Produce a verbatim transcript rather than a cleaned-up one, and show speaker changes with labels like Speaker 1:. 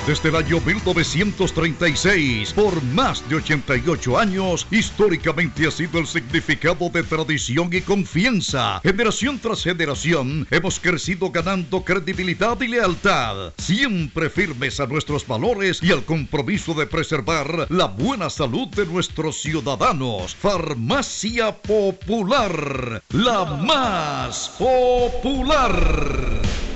Speaker 1: desde el año mil novecientos treinta y seis. Por más de ochenta y ocho años, históricamente ha sido el significado de tradición y confianza. Generación tras generación, hemos crecido ganando credibilidad y lealtad, siempre firmes a nuestros valores y al compromiso de preservar la buena salud de nuestros ciudadanos. Farmacia Popular, la más popular.